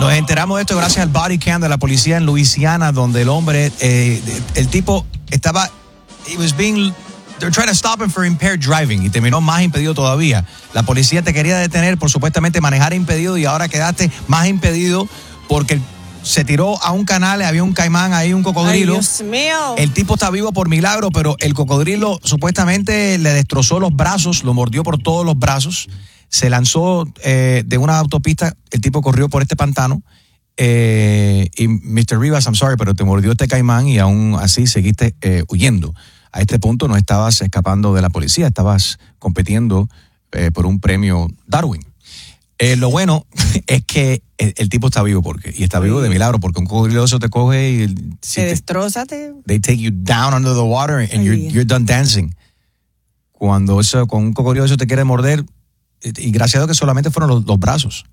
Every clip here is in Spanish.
Nos enteramos de esto gracias al body cam de la policía en Luisiana, donde el hombre, el tipo estaba, they're trying to stop him for impaired driving y terminó más impedido todavía. La policía te quería detener por supuestamente manejar impedido y ahora quedaste más impedido porque se tiró a un canal, había un caimán ahí, un cocodrilo. Ay, Dios mío. El tipo está vivo por milagro, pero el cocodrilo supuestamente le destrozó los brazos, lo mordió por todos los brazos. Se lanzó de una autopista, el tipo corrió por este pantano y Mr. Rivas, I'm sorry, pero te mordió este caimán y aún así seguiste huyendo. A este punto no estabas escapando de la policía, estabas compitiendo por un premio Darwin. Lo bueno es que el tipo está vivo y está vivo de milagro porque un cocodrilo eso te coge y te destroza. They take you down under the water and you're done dancing. Con un cocodrilo eso te quiere morder y gracias a Dios que solamente fueron los brazos.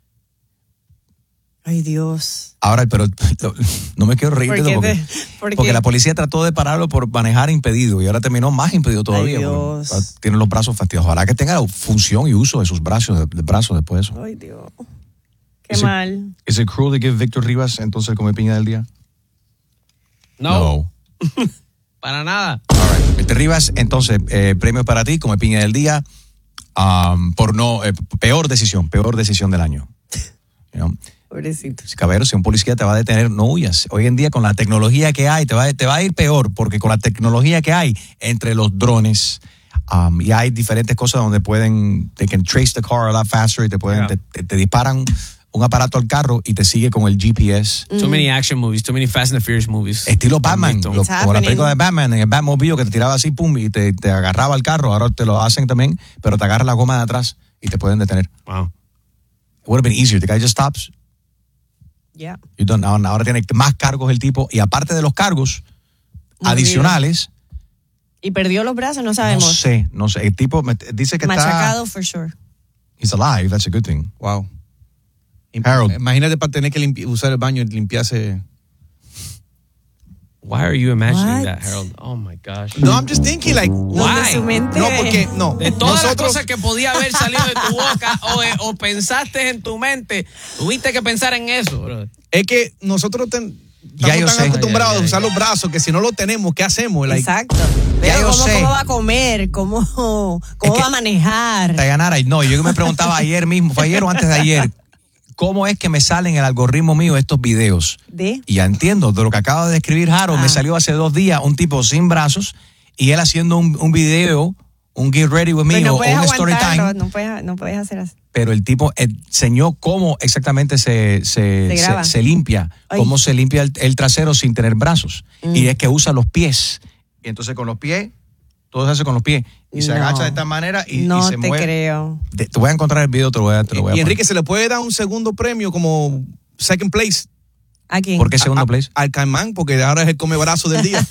Ay, Dios. Ahora, pero no me quiero reír porque la policía trató de pararlo por manejar impedido y ahora terminó más impedido todavía. Ay, Dios. Tiene los brazos fastidiados. Ojalá que tenga función y uso de sus brazos después de eso. Ay, Dios. Qué mal. ¿Es it cruel to give Víctor Rivas entonces el come piña del día? No. Para nada. All right. Víctor Rivas, entonces, premio para ti, come piña del día, peor decisión del año. You know? Pobrecito. Caballero, si un policía te va a detener, no huyas. Hoy en día con la tecnología que hay, te va a ir peor, porque con la tecnología que hay entre los drones y hay diferentes cosas donde they can trace the car a lot faster y te disparan un aparato al carro y te sigue con el GPS. Too many action movies, too many Fast and the Furious movies. Estilo Batman, como la película de Batman, en el Batmobile que te tiraba así, pum, y te agarraba el carro. Ahora te lo hacen también, pero te agarra la goma de atrás y te pueden detener. Wow. It would have been easier. The guy just stops. Yeah. Ahora tiene más cargos el tipo y aparte de los cargos adicionales. ¿Y perdió los brazos? No sabemos. No sé. El tipo dice que machacado for sure. He's alive, that's a good thing. Wow. Harold. Imagínate para tener que usar el baño y limpiarse. Why are you imagining that, Harold? Oh my gosh. No, I'm just thinking like, why? Su mente. No, porque no. De todas las cosas que podía haber salido de tu boca o pensaste en tu mente, tuviste que pensar en eso, bro. Es que nosotros estamos tan acostumbrados a usar los brazos que si no lo tenemos, ¿qué hacemos? Exacto. Pero ¿cómo va a comer? ¿Cómo va a manejar? Dayanara, no, yo me preguntaba ayer mismo, fue ayer o antes de ayer, ¿cómo es que me salen en el algoritmo mío estos videos? Y ya entiendo, de lo que acaba de describir Harold, me salió hace 2 días un tipo sin brazos y él haciendo un video, un Get Ready With Me o un Story Time. No puedes hacer así. Pero el tipo enseñó cómo exactamente se limpia, cómo se limpia el trasero sin tener brazos. Y es que usa los pies. Y entonces con los pies, todo se hace con los pies. Y se agacha de esta manera y se mueve. No te creo. Te voy a encontrar el video, te lo voy a Y Enrique, ¿se le puede dar un segundo premio como second place? ¿A quién? ¿Por qué segundo place? Al caimán, porque ahora es el come brazo del día.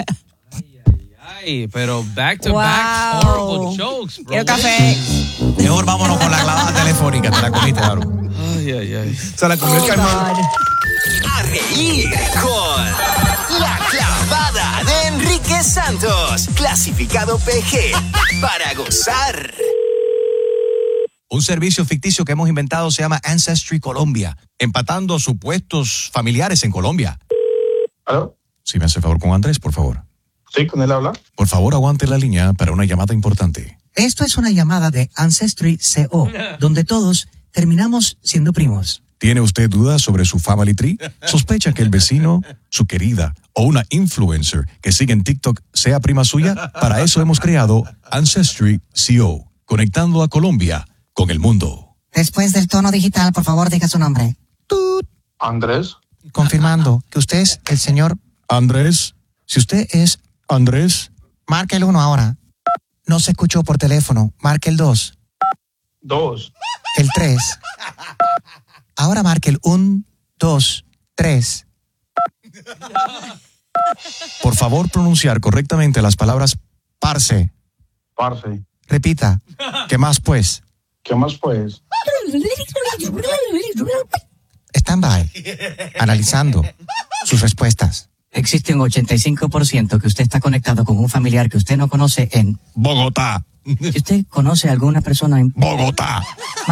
Ay, pero back to back horrible jokes, bro. Quiero café. Mejor vámonos con la clavada telefónica. Te la comiste, Harold. Ay. Se la comió el caimán. A reír con la clavada de Enrique Santos. Clasificado PG para gozar. Un servicio ficticio que hemos inventado se llama Ancestry Colombia, empatando supuestos familiares en Colombia. ¿Aló? Si me hace favor con Andrés, por favor. Sí, con él habla. Por favor, aguante la línea para una llamada importante. Esto es una llamada de Ancestry CO, donde todos terminamos siendo primos. ¿Tiene usted dudas sobre su family tree? ¿Sospecha que el vecino, su querida o una influencer que sigue en TikTok sea prima suya? Para eso hemos creado Ancestry CO, conectando a Colombia con el mundo. Después del tono digital, por favor, diga su nombre. Andrés. Confirmando que usted es el señor Andrés. Si usted es Andrés, marque el 1 ahora. No se escuchó por teléfono. Marque el 2. 2. El 3. Ahora marque el 1, 2, 3. Por favor, pronunciar correctamente las palabras parce. Parce. Repita. ¿Qué más, pues? ¿Qué más, pues? Stand by. Analizando sus respuestas. Existe un 85% que usted está conectado con un familiar que usted no conoce en Bogotá. Si usted conoce a alguna persona en Bogotá.